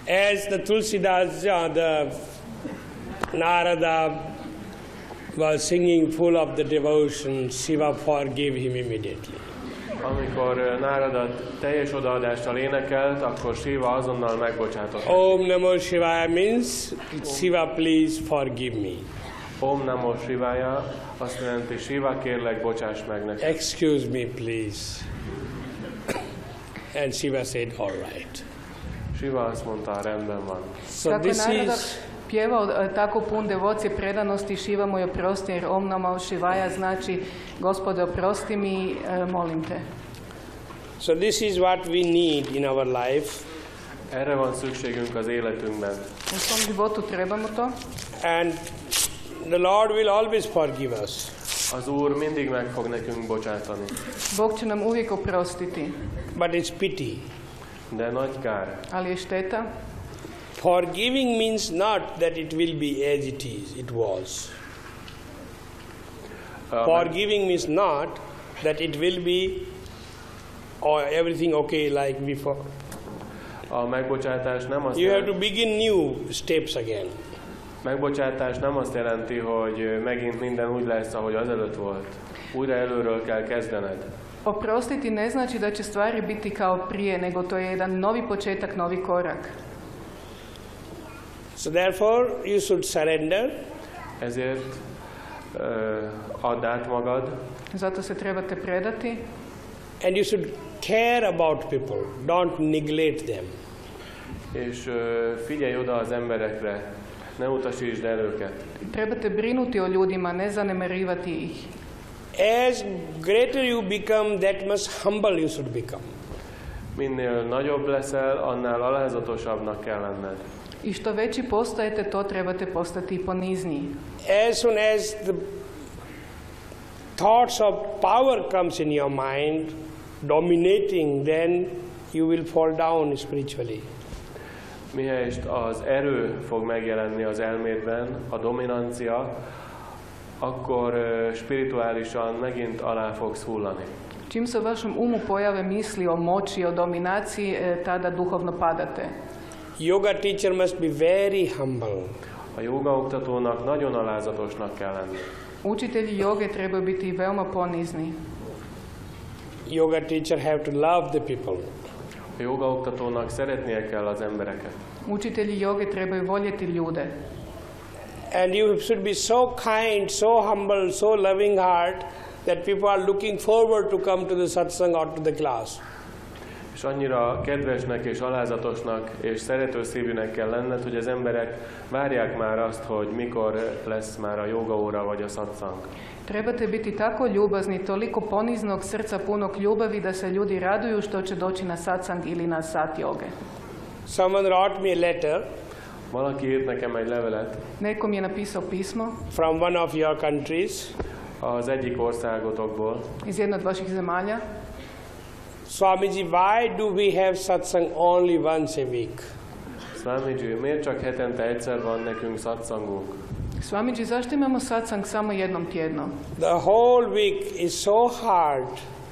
As the Tulsidas, the Narada was singing full of the devotion, Shiva forgave him immediately. Amikor Narada teljes odaadással énekelt, akkor Shiva azonnal megbocsátott. Om Namo Shivaya means, Shiva please forgive me. Om Namo Shivaya azt jelenti, Shiva kérlek bocsáss meg nekem. Excuse me please. And Shiva said, all right. Shiva azt mondta, rendben van. So this is pjevao tako pun devocije, predanosti, Shiva mu je oprosti, jer Om Namo Shivaya znači Gospode oprosti mi, molim te. So this is what we need in our life. Erre van szükségünk az életünkben. U svom životu trebamo to. And the Lord will always forgive us. Az Úr mindig meg fog nekünk bocsátani. Bog će nam uvijek oprostiti. But it's pity. De nagy kár. Ali je šteta. Forgiving means not that it will be as it is, it was. Forgiving means not that it will be or everything okay like before. A megbocsátás nem azt You have to begin new steps again. Megbocsátás nem azt jelenti, hogy megint minden úgy lesz, ahogy azelőtt volt. Újra előről kell kezdened. Oprostiti ne znači da će stvari biti kao prije, nego to je jedan novi početak, novi korak. So therefore you should surrender. Ezért add át magad. Zato se trebate predati. And you should care about people, don't neglect them. És figyelj oda az emberekre, ne utasítsd el őket. Trebate brinuti o ljudima, ne zanemarivati ih. As greater you become, that much humble you should become. Minél nagyobb leszel, annál alázatosabbnak kell lenned. I što veći postajete, to trebate postati i ponizniji. As soon as the thoughts of power comes in your mind, dominating, then you will fall down spiritually. Mihelyest az erő fog megjelenni az elmédben, a dominancia, akkor spirituálisan megint alá fogsz hullani. Čim se u vašem umu pojave misli o moći, o dominaciji, tada duhovno padate. Yoga teacher must be very humble. A joga oktatónak nagyon alázatosnak kell lenni. Učitelji joge trebaju biti veoma ponizni. Yoga teacher have to love the people. A joga oktatónak szeretnie kell az embereket. Učitelji joge trebaju voljeti ljude. And you should be so kind, so humble, so loving heart that people are looking forward to come to the satsang or to the class. És annyira kedvesnek és alázatosnak és szerető szívűnek kell lenned, hogy az emberek várják már azt, hogy mikor lesz már a jogaóra vagy a satsang. Trebate biti tako ljubazni, toliko poniznog srca, punog ljubavi da se ljudi raduju što će doći na satsang ili na sat joge. Someone wrote me a letter. Valaki írt nekem egy levelet. Neko mi je napisao pismo. From one of your countries. Az egyik országotokból. Iz jedne od vaših zemalja. Swamiji, why do we have satsang only once a week? Swamiji, miért csak hetente egyszer van nekünk satsangunk? Swamiji, zašto imamo satsang samo jednom tjedno? The whole week is so hard,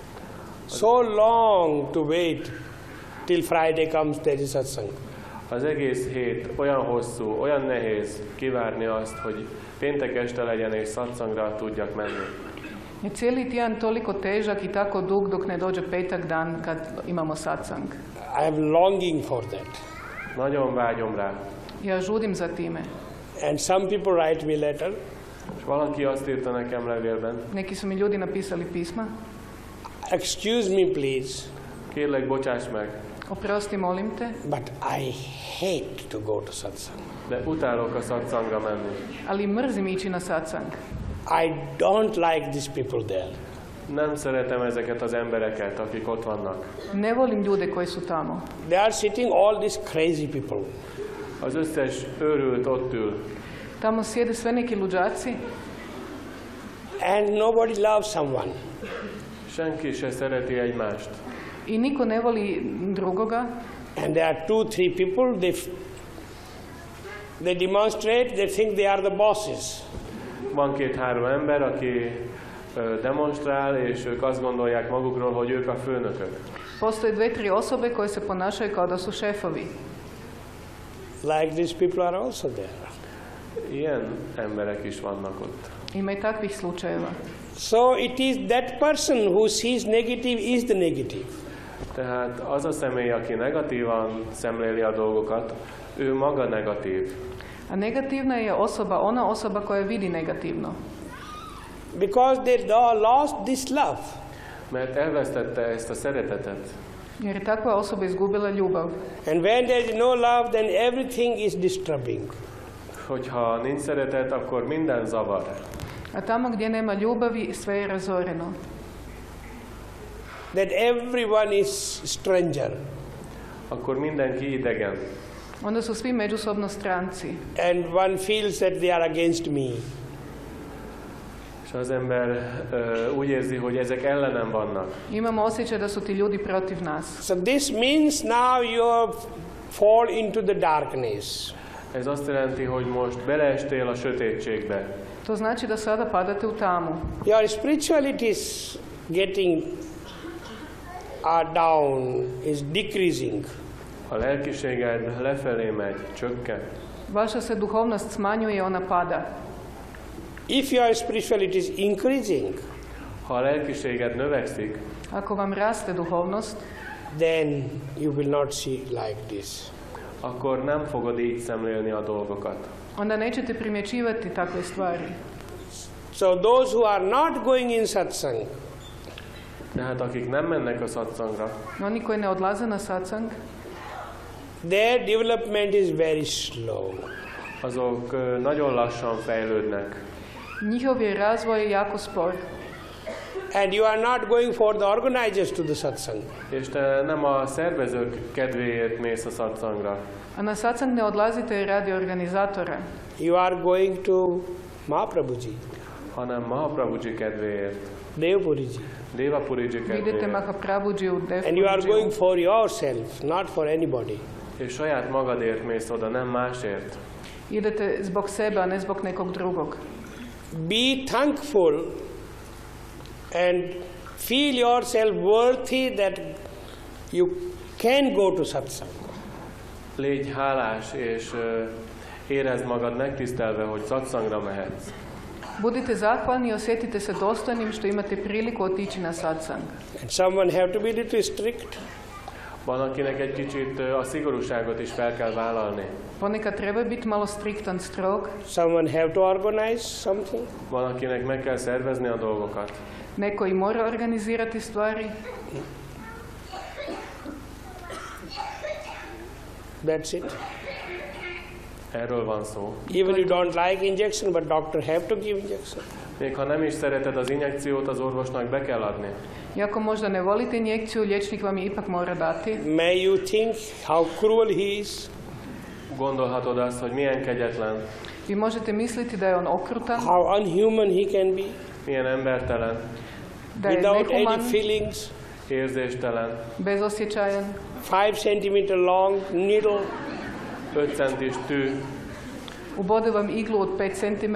so long to wait till Friday comes there is satsang. Az egész hét olyan hosszú, olyan nehéz kivárni azt, hogy péntek este legyen és satsangra tudjak menni. Je cijeli tjedan toliko težak i tako dug dok ne dođe petak dan kad imamo satsang. I am longing for that. Nagyon vágyom rá. Ja žudim za time. And some people write me letter. És valaki azt írta nekem levélben. Neki su mi ljudi napisali pisma. Excuse me please. Kérlek, bocsáss meg. Oprosti, molim te. But I hate to go to satsang. De utálok a satsangra menni. Ali mrzim ići na satsang. I don't like these people there. Nem szeretem ezeket az embereket, akik ott vannak. Ne volim ljude koji su tamo. They are sitting all these crazy people. Az összes őrült ott ül. Tamo sjede sve neki luđaci. And nobody loves someone. Senki se szereti egymást. I niko ne voli drugoga. And there are 2-3 people, they demonstrate, they think they are the bosses. Van 2-3 ember, aki demonstrál, és ők azt gondolják magukról, hogy ők a főnökök. Postoje 2-3 osobe koje se ponašaju kao da su šefovi. Like these people are also there. Ilyen emberek is vannak ott. Ima i takvih slučajeva. So it is that person who sees negative is the negative. Tehát az a személy, aki negatívan szemléli a dolgokat, ő maga negatív. A negativna je osoba, ona osoba koja vidi negativno. Because they lost this love. Mert elvesztette ezt a szeretetet. Jer je takva osoba izgubila ljubav. And when there is no love, then everything is disturbing. Hogyha nincs szeretet, akkor minden zavar. A tamo gdje nema ljubavi, sve je razoreno. That everyone is stranger. Akkor mindenki idegen. Onda su svi međusobno stranci. And one feels that they are against me. És az ember úgy érzi, hogy ezek ellenem vannak. Imamo osjećaj da su ti ljudi protiv nas. So this means now you fall into the darkness. Ez azt jelenti, hogy most beleestél a sötétségbe. To znači da sada padate u tamu. Your spirituality is getting down, is decreasing. A lelkiséged lefelé megy, csökken. Vaša se duhovnost smanjuje, ona pada. If your spirituality is increasing, Ha a lelkiséged növekszik, Ako vam raste duhovnost, then you will not see like this. akkor nem fogod így szemlélni a dolgokat. onda nećete primjećivati takve stvari. So those who are not going in satsang, Tehát akik nem mennek a satsangra, Oni koji ne odlaze na satsang, their development is very slow. azok nagyon lassan fejlődnek. njihov je razvoj jako spor. And you are not going for the organizers to the satsang. És te nem a szervezők kedvéért mész a satsangra, A na satsang ne odlazite radi organizatora, You are going to Mahaprabhuji, hanem Mahaprabhuji kedvéért, Devpuriji. Devapuriji idete kedvéért, Mahaprabhuji u And you are going Devpuriji. for yourself, not for anybody. és saját magadért mész oda, nem másért. Idete zbog sebe, a ne zbog nekog drugog. Be thankful and feel yourself worthy that you can go to satsang. Légy hálás, és érezd magad megtisztelve, hogy satsangra mehetsz. Budite zahvalni i osjetite se dostojnim što imate priliku otići na satsang. And someone have to be little strict. Van, akinek egy kicsit a szigorúságot is fel kell vállalni. Ponekad treba biti malo striktan, strog. Someone have to organize something. Van, akinek meg kell szervezni a dolgokat. Neko i mora organizirati stvari. That's it. Erről van szó. Even you don't like injection, but doctor have to give injection. Még ha nem is szereted az injekciót, az orvosnak be kell adni. Iako možda ne volite injekciju, liječnik vam je ipak mora dati. May you think how cruel he is, Gondolhatod azt, hogy milyen kegyetlen, Vi možete misliti da je on okrutan, how unhuman he can be, milyen embertelen, da je without any nehuman, feelings, érzéstelen, bezosjećajan, 5 centimeter long needle, 5 centis tű, ubode vam iglu od 5 cm,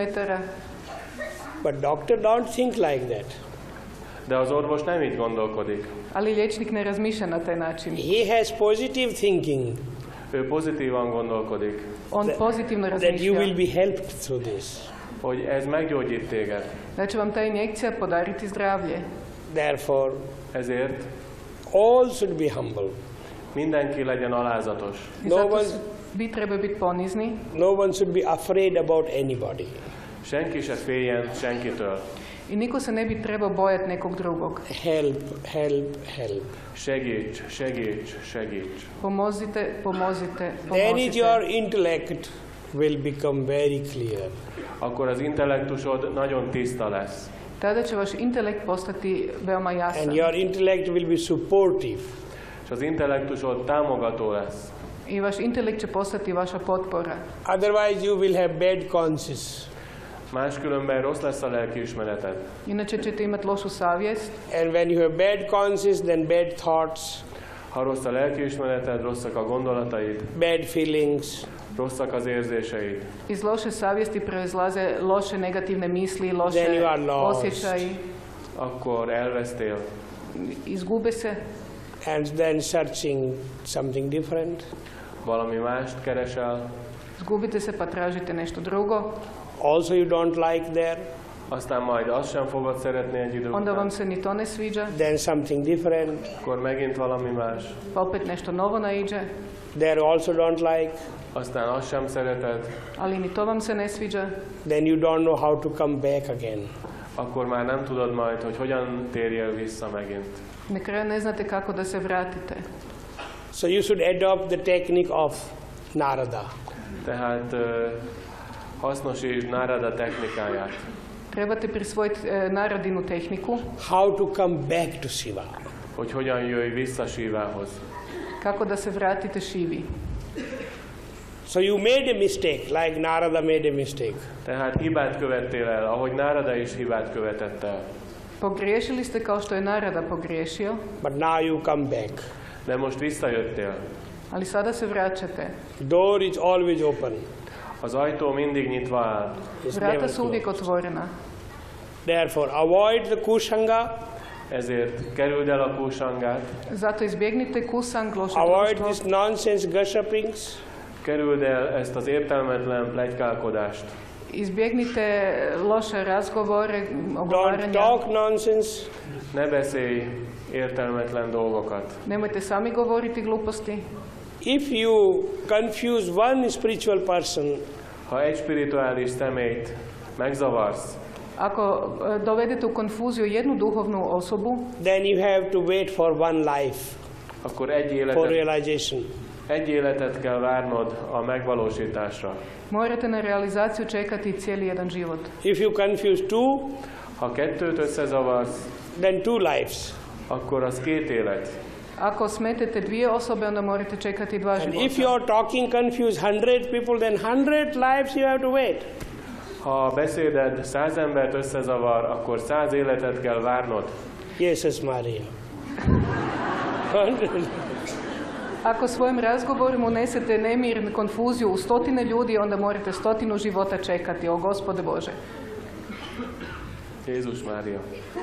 but doctor don't think like that. de az orvos nem így gondolkodik. ali liječnik ne razmišlja na taj način. He has positive thinking Ő pozitívan gondolkodik, On pozitivno that you razmišlja will be helped through this. hogy ez meggyógyít téged. da će vam ta injekcija podariti zdravlje. Therefore, Ezért all should be humble. mindenki legyen alázatos. I No zato one- vi treba biti ponizni, No one should be afraid about anybody. Senki se féljen senkitől. i niko se ne bi trebao bojati nekog drugog. Help, help, help. Segíts, segíts, segíts. Pomozite, pomozite, Then is your pomozite. intellect will become very clear. Akkor az intellektusod nagyon tiszta lesz. Tada će vaš intelekt postati veoma jasan. And your intellect will be supportive. És az intellektusod támogató lesz. I vaš intelekt će postati vaša potpora. Otherwise you will have bad conscience. Máskülönben rossz lesz a lelkiismereted. Inače ćete imati lošu savjest. And when you have bad conscience, then bad thoughts, Ha rossz a lelkiismereted, rosszak a gondolataid, bad feelings. rosszak az érzéseid, Iz loše savjesti proizlaze loše negativne misli, Then loše you are lost. osjećaji. akkor elvesztél. Izgube se. And then searching something different. valami mást keresel, Zgubite se pa tražite nešto drugo, also you don't like there, aztán majd azt sem fogod szeretni egy idő onda vam után, se ni to ne sviđa, then something different, akkor megint valami más, pa opet nešto novo naiđe, there also don't like, aztán azt sem szereted, ali ni to vam se ne sviđa, then you don't know how to come back again. akkor már nem tudod majd, hogy hogyan térjél vissza megint. na kraju ne znate kako da se vratite. So you should adopt the technique of Narada. Tehát hasznosítsd Narada technikáját, Trebate prisvojiti Naradinu tehniku, How to come back to Shiva. hogy hogyan jöjj vissza Shivához. kako da se vratite Šivi. So you made a mistake, like Narada made a mistake. Tehát hibát követtél el, ahogy Narada is hibát követett el. Pogriješili ste kao što je Narada pogriješio, But now you come back. De most visszajöttél. ali sada se vraćate. Door is always open. Az ajtó mindig nyitva áll. It's Vrata never su uvijek closed. otvorena. Therefore, avoid the kushanga, Ezért kerüld el a kúsangát, Zato izbjegnite kusang, loše avoid društvo, these nonsense gossipings, kerüld el ezt az értelmetlen pletykálkodást. izbjegnite loše razgovore, don't ogovaranja. talk nonsense, Ne beszélj értelmetlen dolgokat. Nemojte sami govoriti gluposti. if you confuse one spiritual person, Ha egy spirituális személyt megzavarsz, Ako dovedete u konfuziju jednu duhovnu osobu, then you have to wait for one life akkor for realization. egy életet kell várnod a megvalósításra. morate na realizaciju čekati cijeli jedan život. If you confuse two, Ha kettőt összezavarsz, then two lives. akkor az 2 élet. Ako smetete dvije osobe, onda morate čekati 2 And if života. you are talking confuse 100 people, then 100 lives you have to wait. Ha a beszéded 100 embert összezavar, akkor 100 életet kell várnod. Jesus Maria. 100. Ako svojim razgovorom unesete nemir, konfuziju u 100 ljudi, onda morate 100 života čekati. O Gospode Bože. Jézus Mária.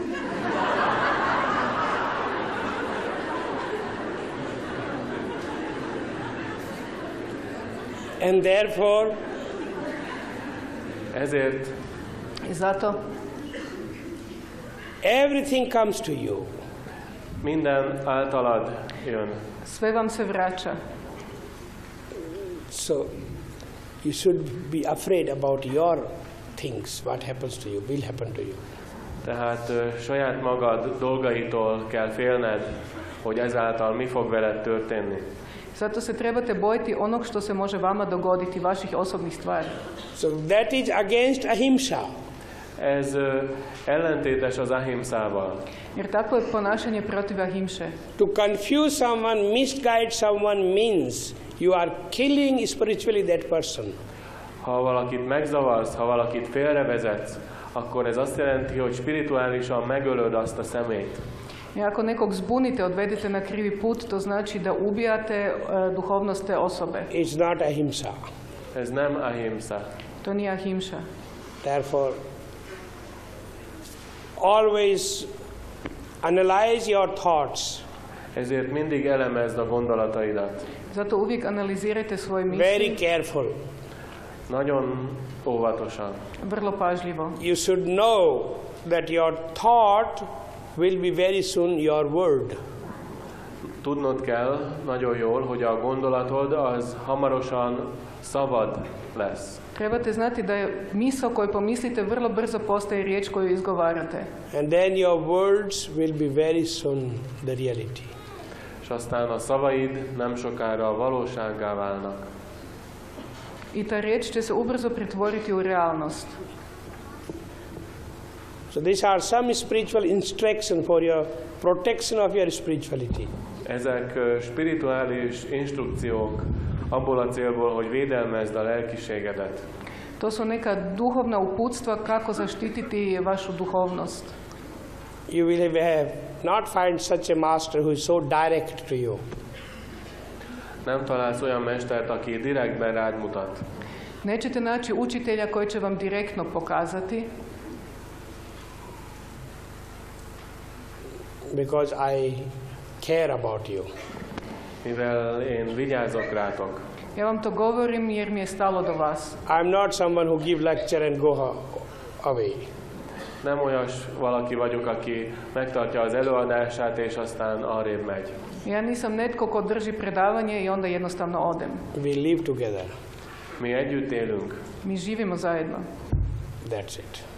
And therefore, Ezért I zato everything comes to you. minden általad jön. sve vam se vraća. So you should be afraid about your things, what happens to you, will happen to you. Tehát saját magad dolgaitól kell félned, hogy ezáltal mi fog veled történni. Zato se trebate bojiti onog što se može vama dogoditi, vaših osobnih stvari. So that is against ahimsa. Ez ellentétes az ahimszával. Jer takvo je ponašanje protiv ahimše. To confuse someone, misguide someone means you are killing spiritually that person. Ha valakit megzavarsz, ha valakit félrevezetsz, akkor ez azt jelenti, hogy spirituálisan megölöd azt a személyt. I ako nekog zbunite, odvedete na krivi put, to znači da ubijate duhovnost te osobe. It's not ahimsa. Ez nem ahimsa. To nije ahimša. Therefore, always analyze your thoughts Ezért mindig elemezd a gondolataidat. Zato uvijek analizirajte svoje very misli careful. Nagyon óvatosan. vrlo pažljivo. You should know that your thought will be very soon your word. Tudnod kell nagyon jól, hogy a gondolatod az hamarosan szavad lesz. Trebate znati da je misao koju pomislite vrlo brzo postaje riječ koju izgovarate. And then your words will be very soon the reality. És aztán a szavaid nem sokára valósággá válnak. I ta riječ će se ubrzo pretvoriti u realnost. So these are some spiritual instructions for your protection of your spirituality. Ezek spirituális instrukciók abból a célból, hogy védelmezd a lelkiségedet. To su neka duhovna uputstva kako zaštititi vašu duhovnost. You will have not find such a master who is so direct to you. Nem találsz olyan mestert, aki direktben rád mutat. Nećete naći učitelja koji će vam direktno pokazati, Because I care about you. mivel én vigyázok rátok. Ja vam to govorim jer mi je stalo do vas. I'm not someone who give lecture and go away. Nem olyas valaki vagyok, aki megtartja az előadását, és aztán arrébb megy. Ja nisam netko ko drži predavanje i onda jednostavno odem. We live together. Mi együtt élünk. Mi živimo zajedno. That's it.